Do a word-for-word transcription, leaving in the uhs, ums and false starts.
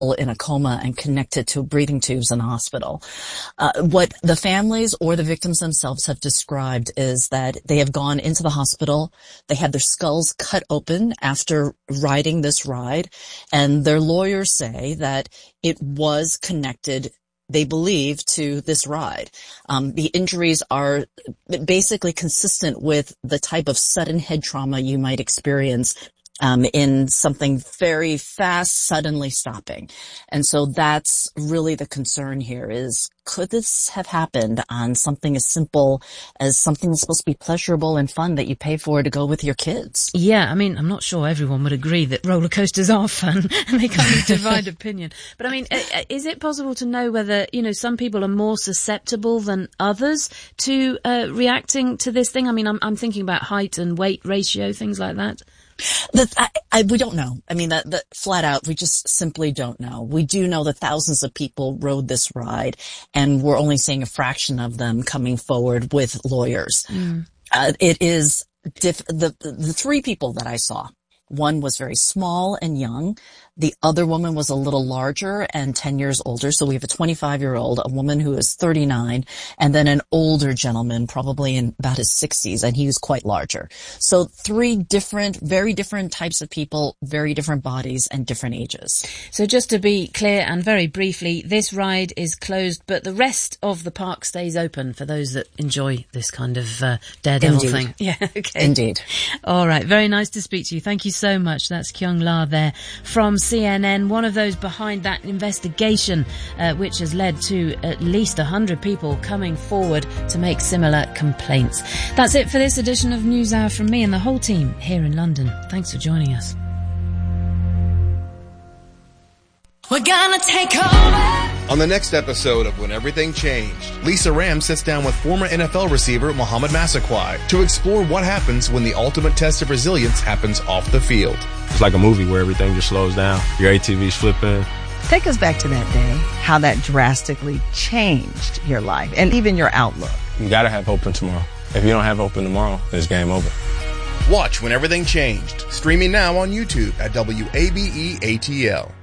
in a coma and connected to breathing tubes in the hospital. Uh, what the families or the victims themselves have described is that they have gone into the hospital, they had their skulls cut open after riding this ride, and their lawyers say that it was connected, they believe, to this ride. Um, the injuries are basically consistent with the type of sudden head trauma you might experience Um, in something very fast, suddenly stopping. And so that's really the concern here is, could this have happened on something as simple as something that's supposed to be pleasurable and fun that you pay for to go with your kids? Yeah, I mean, I'm not sure everyone would agree that roller coasters are fun and they kind of divide opinion. But I mean, is it possible to know whether, you know, some people are more susceptible than others to uh, reacting to this thing? I mean, I'm, I'm thinking about height and weight ratio, things like that. The, I, I, we don't know. I mean, that, that flat out, we just simply don't know. We do know that thousands of people rode this ride, and we're only seeing a fraction of them coming forward with lawyers. Mm. Uh, it is diff- the the three people that I saw. One was very small and young. The other woman was a little larger and ten years older. So we have a twenty-five-year-old, a woman who is thirty-nine, and then an older gentleman, probably in about his sixties, and he was quite larger. So three different, very different types of people, very different bodies, and different ages. So just to be clear and very briefly, this ride is closed, but the rest of the park stays open for those that enjoy this kind of uh, daredevil Indeed. thing. Yeah, okay. Indeed. All right, very nice to speak to you. Thank you so much. That's Kyung La there from C N N, one of those behind that investigation, uh, which has led to at least one hundred people coming forward to make similar complaints. That's it for this edition of NewsHour from me and the whole team here in London. Thanks for joining us. We're gonna take over. On the next episode of When Everything Changed, Lisa Ram sits down with former N F L receiver Mohamed Massaquoi to explore what happens when the ultimate test of resilience happens off the field. It's like a movie where everything just slows down. Your A T V's flipping. Take us back to that day, how that drastically changed your life and even your outlook. You gotta have hope in tomorrow. If you don't have hope in tomorrow, it's game over. Watch When Everything Changed, streaming now on YouTube at W A B E A T L.